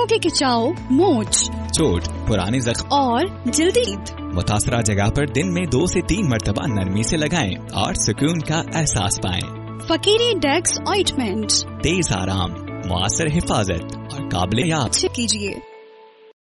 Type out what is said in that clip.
पैरों के खिंचाव, मोच, चोट, पुराने जख्म और जल्दी मुतासरा जगह पर दिन में 2 से 3 मरतबा नरमी से लगाएं और सुकून का एहसास पाएं। फकीरी डेक्स ऑइंटमेंट, तेज आराम, मुअस्सर हिफाजत और काबिल याद कीजिए।